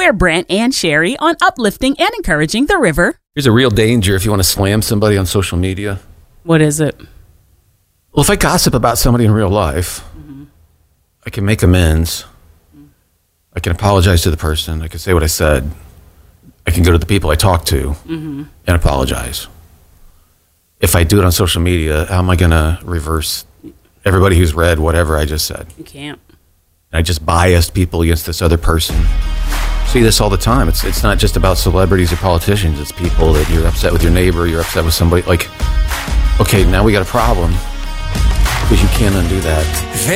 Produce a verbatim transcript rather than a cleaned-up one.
We're Brent and Sherry on uplifting and encouraging the river. Here's a real danger if you want to slam somebody on social media. What is it? Well, if I gossip about somebody in real life, mm-hmm. I can make amends. Mm-hmm. I can apologize to the person. I can say what I said. I can go to the people I talked to mm-hmm. and apologize. If I do it on social media, how am I going to reverse everybody who's read whatever I just said? You can't. I just biased people against this other person. See this all the time. It's it's not just about celebrities or politicians. It's people that you're upset with your neighbor. You're upset with somebody. Like, okay, now we got a problem because you can't undo that.